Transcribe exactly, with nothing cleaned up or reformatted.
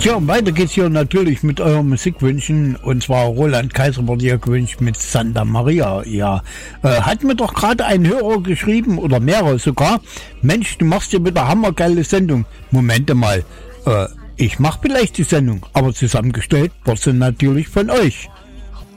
Tja, und weiter geht's hier natürlich mit euren Musikwünschen. Und zwar Roland Kaiser wurde hier gewünscht mit Santa Maria. Ja, äh, hat mir doch gerade ein Hörer geschrieben, oder mehrere sogar. Mensch, du machst ja wieder hammergeile Sendung. Momente mal, äh, ich mach vielleicht die Sendung, aber zusammengestellt wird sie natürlich von euch.